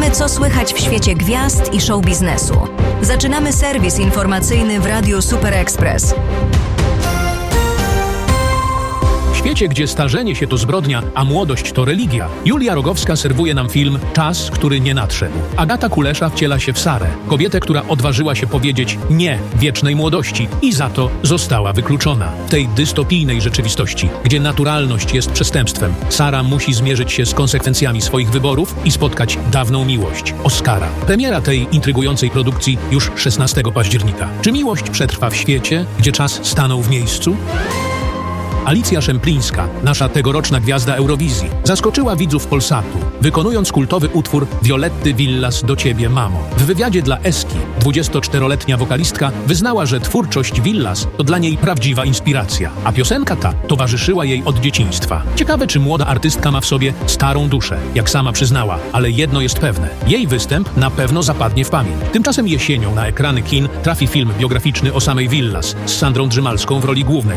Wiemy, co słychać w świecie gwiazd i show biznesu. Zaczynamy serwis informacyjny w Radiu Super Express. W świecie, gdzie starzenie się to zbrodnia, a młodość to religia, Julia Rogowska serwuje nam film Czas, który nie nadszedł. Agata Kulesza wciela się w Sarę, kobietę, która odważyła się powiedzieć nie wiecznej młodości i za to została wykluczona. W tej dystopijnej rzeczywistości, gdzie naturalność jest przestępstwem, Sara musi zmierzyć się z konsekwencjami swoich wyborów i spotkać dawną miłość, Oskara. Premiera tej intrygującej produkcji już 16 października. Czy miłość przetrwa w świecie, gdzie czas stanął w miejscu? Alicja Szemplińska, nasza tegoroczna gwiazda Eurowizji, zaskoczyła widzów Polsatu, wykonując kultowy utwór Violetty Villas Do Ciebie, Mamo. W wywiadzie dla Eski 24-letnia wokalistka wyznała, że twórczość Villas to dla niej prawdziwa inspiracja, a piosenka ta towarzyszyła jej od dzieciństwa. Ciekawe, czy młoda artystka ma w sobie starą duszę, jak sama przyznała, ale jedno jest pewne. Jej występ na pewno zapadnie w pamięć. Tymczasem jesienią na ekrany kin trafi film biograficzny o samej Villas z Sandrą Drzymalską w roli głównej.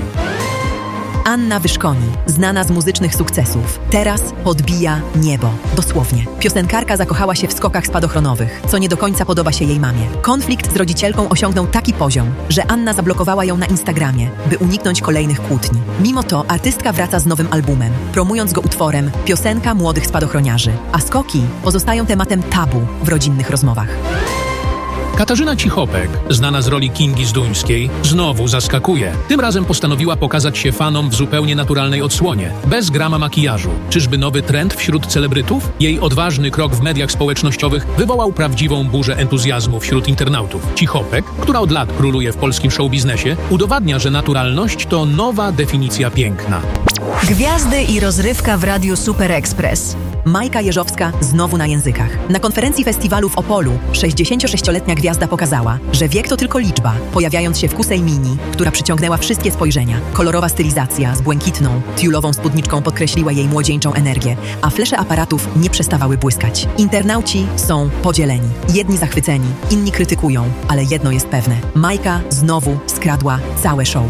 Anna Wyszkoni, znana z muzycznych sukcesów, teraz podbija niebo. Dosłownie. Piosenkarka zakochała się w skokach spadochronowych, co nie do końca podoba się jej mamie. Konflikt z rodzicielką osiągnął taki poziom, że Anna zablokowała ją na Instagramie, by uniknąć kolejnych kłótni. Mimo to artystka wraca z nowym albumem, promując go utworem Piosenka młodych spadochroniarzy, a skoki pozostają tematem tabu w rodzinnych rozmowach. Katarzyna Cichopek, znana z roli Kingi Zduńskiej, znowu zaskakuje. Tym razem postanowiła pokazać się fanom w zupełnie naturalnej odsłonie, bez grama makijażu. Czyżby nowy trend wśród celebrytów? Jej odważny krok w mediach społecznościowych wywołał prawdziwą burzę entuzjazmu wśród internautów. Cichopek, która od lat króluje w polskim showbiznesie, udowadnia, że naturalność to nowa definicja piękna. Gwiazdy i rozrywka w Radiu Super Express. Majka Jeżowska znowu na językach. Na konferencji festiwalu w Opolu 66-letnia gwiazda pokazała, że wiek to tylko liczba, pojawiając się w kusej mini, która przyciągnęła wszystkie spojrzenia. Kolorowa stylizacja z błękitną, tiulową spódniczką podkreśliła jej młodzieńczą energię, a flesze aparatów nie przestawały błyskać. Internauci są podzieleni. Jedni zachwyceni, inni krytykują, ale jedno jest pewne. Majka znowu skradła całe show.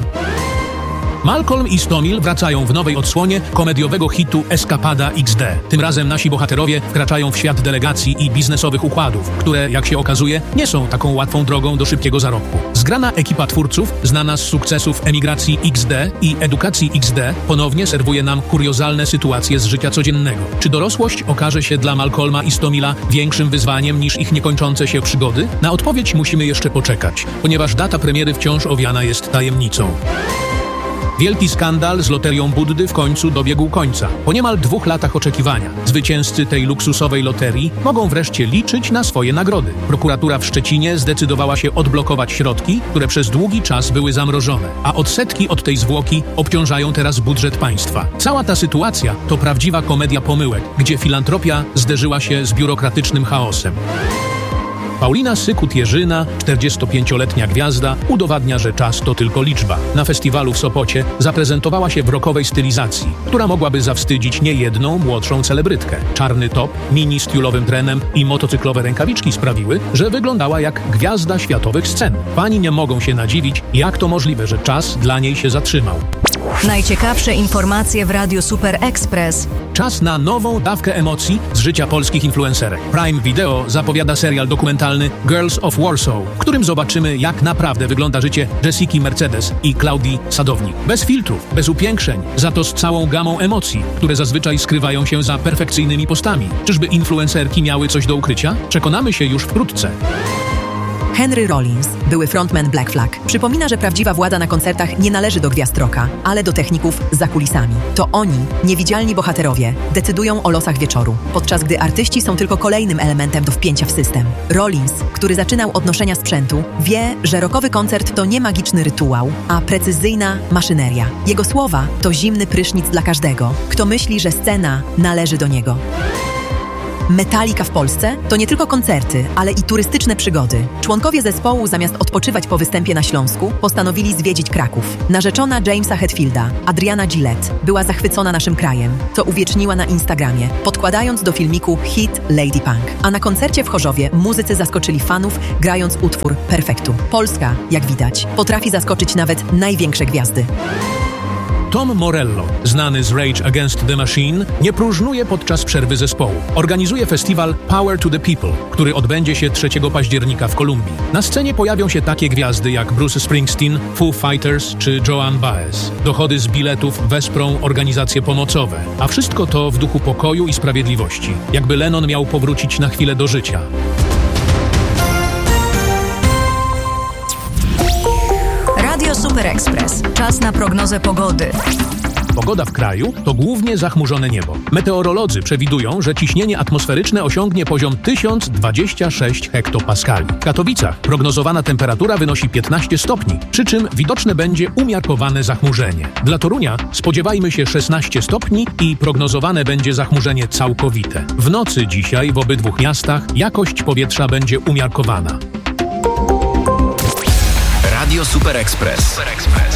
Malcolm i Stomil wracają w nowej odsłonie komediowego hitu Eskapada XD. Tym razem nasi bohaterowie wkraczają w świat delegacji i biznesowych układów, które, jak się okazuje, nie są taką łatwą drogą do szybkiego zarobku. Zgrana ekipa twórców, znana z sukcesów Emigracji XD i Edukacji XD, ponownie serwuje nam kuriozalne sytuacje z życia codziennego. Czy dorosłość okaże się dla Malcolma i Stomila większym wyzwaniem niż ich niekończące się przygody? Na odpowiedź musimy jeszcze poczekać, ponieważ data premiery wciąż owiana jest tajemnicą. Wielki skandal z loterią Buddy w końcu dobiegł końca. Po niemal 2 latach oczekiwania zwycięzcy tej luksusowej loterii mogą wreszcie liczyć na swoje nagrody. Prokuratura w Szczecinie zdecydowała się odblokować środki, które przez długi czas były zamrożone, a odsetki od tej zwłoki obciążają teraz budżet państwa. Cała ta sytuacja to prawdziwa komedia pomyłek, gdzie filantropia zderzyła się z biurokratycznym chaosem. Paulina Sykut-Jerzyna, 45-letnia gwiazda, udowadnia, że czas to tylko liczba. Na festiwalu w Sopocie zaprezentowała się w rockowej stylizacji, która mogłaby zawstydzić niejedną młodszą celebrytkę. Czarny top, mini z tiulowym trenem i motocyklowe rękawiczki sprawiły, że wyglądała jak gwiazda światowych scen. Fani nie mogą się nadziwić, jak to możliwe, że czas dla niej się zatrzymał. Najciekawsze informacje w Radiu Super Express. Czas na nową dawkę emocji z życia polskich influencerek. Prime Video zapowiada serial dokumentalny Girls of Warsaw, w którym zobaczymy, jak naprawdę wygląda życie Jessiki Mercedes i Klaudii Sadownik. Bez filtrów, bez upiększeń, za to z całą gamą emocji, które zazwyczaj skrywają się za perfekcyjnymi postami. Czyżby influencerki miały coś do ukrycia? Przekonamy się już wkrótce. Henry Rollins, były frontman Black Flag, przypomina, że prawdziwa władza na koncertach nie należy do gwiazd rocka, ale do techników za kulisami. To oni, niewidzialni bohaterowie, decydują o losach wieczoru, podczas gdy artyści są tylko kolejnym elementem do wpięcia w system. Rollins, który zaczynał od noszenia sprzętu, wie, że rockowy koncert to nie magiczny rytuał, a precyzyjna maszyneria. Jego słowa to zimny prysznic dla każdego, kto myśli, że scena należy do niego. Metallica w Polsce to nie tylko koncerty, ale i turystyczne przygody. Członkowie zespołu, zamiast odpoczywać po występie na Śląsku, postanowili zwiedzić Kraków. Narzeczona Jamesa Hetfielda, Adriana Gillette, była zachwycona naszym krajem, co uwieczniła na Instagramie, podkładając do filmiku hit Lady Punk. A na koncercie w Chorzowie muzycy zaskoczyli fanów, grając utwór Perfektu. Polska, jak widać, potrafi zaskoczyć nawet największe gwiazdy. Tom Morello, znany z Rage Against the Machine, nie próżnuje podczas przerwy zespołu. Organizuje festiwal Power to the People, który odbędzie się 3 października w Kolumbii. Na scenie pojawią się takie gwiazdy jak Bruce Springsteen, Foo Fighters czy Joan Baez. Dochody z biletów wesprą organizacje pomocowe, a wszystko to w duchu pokoju i sprawiedliwości, jakby Lennon miał powrócić na chwilę do życia. Radio Super Express. Czas na prognozę pogody. Pogoda w kraju to głównie zachmurzone niebo. Meteorolodzy przewidują, że ciśnienie atmosferyczne osiągnie poziom 1026 hektopaskali. W Katowicach prognozowana temperatura wynosi 15 stopni, przy czym widoczne będzie umiarkowane zachmurzenie. Dla Torunia spodziewajmy się 16 stopni i prognozowane będzie zachmurzenie całkowite. W nocy dzisiaj w obydwu miastach jakość powietrza będzie umiarkowana. Radio Super Express.